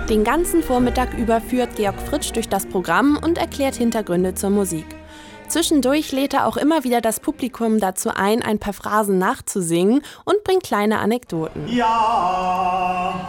Den ganzen Vormittag über führt Georg Fritsch durch das Programm und erklärt Hintergründe zur Musik. Zwischendurch lädt er auch immer wieder das Publikum dazu ein paar Phrasen nachzusingen und bringt kleine Anekdoten. Ja.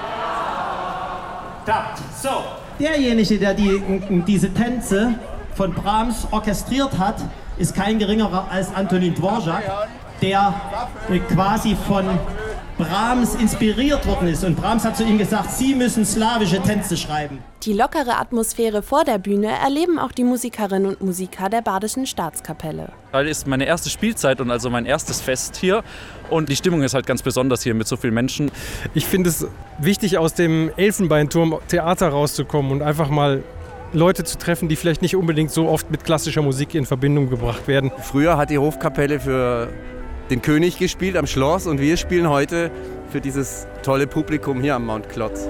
Klappt. So. Derjenige, der diese Tänze von Brahms orchestriert hat, ist kein geringerer als Antonin Dvorak, der quasi von Brahms inspiriert worden ist. Und Brahms hat zu ihm gesagt, Sie müssen slawische Tänze schreiben. Die lockere Atmosphäre vor der Bühne erleben auch die Musikerinnen und Musiker der Badischen Staatskapelle. Das ist meine erste Spielzeit und also mein erstes Fest hier. Und die Stimmung ist halt ganz besonders hier mit so vielen Menschen. Ich finde es wichtig, aus dem Elfenbeinturm Theater rauszukommen und einfach mal Leute zu treffen, die vielleicht nicht unbedingt so oft mit klassischer Musik in Verbindung gebracht werden. Früher hat die Hofkapelle für den König gespielt am Schloss und wir spielen heute für dieses tolle Publikum hier am Mount Klotz.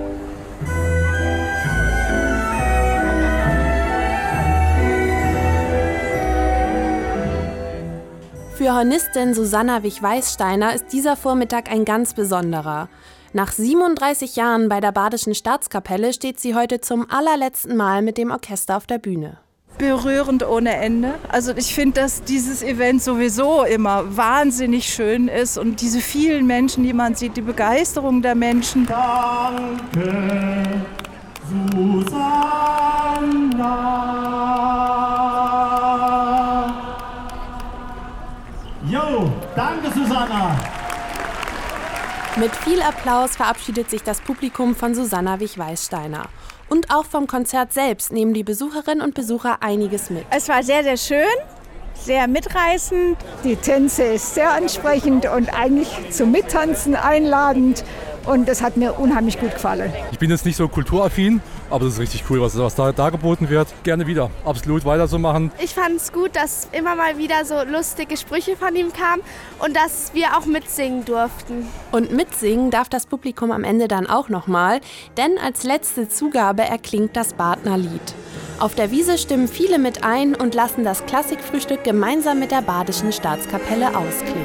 Für Hornistin Susanna Wich-Weißsteiner ist dieser Vormittag ein ganz besonderer. Nach 37 Jahren bei der Badischen Staatskapelle steht sie heute zum allerletzten Mal mit dem Orchester auf der Bühne. Berührend ohne Ende. Also ich finde, dass dieses Event sowieso immer wahnsinnig schön ist und diese vielen Menschen, die man sieht, die Begeisterung der Menschen. Danke, Susanna. Jo, danke, Susanna. Mit viel Applaus verabschiedet sich das Publikum von Susanna Wich-Weißsteiner. Und auch vom Konzert selbst nehmen die Besucherinnen und Besucher einiges mit. Es war sehr, sehr schön, sehr mitreißend. Die Tänze ist sehr ansprechend und eigentlich zum Mittanzen einladend. Und das hat mir unheimlich gut gefallen. Ich bin jetzt nicht so kulturaffin, aber das ist richtig cool, was da geboten wird. Gerne wieder, absolut weiter so machen. Ich fand es gut, dass immer mal wieder so lustige Sprüche von ihm kamen und dass wir auch mitsingen durften. Und mitsingen darf das Publikum am Ende dann auch nochmal, denn als letzte Zugabe erklingt das Badner Lied. Auf der Wiese stimmen viele mit ein und lassen das Klassikfrühstück gemeinsam mit der Badischen Staatskapelle ausklingen.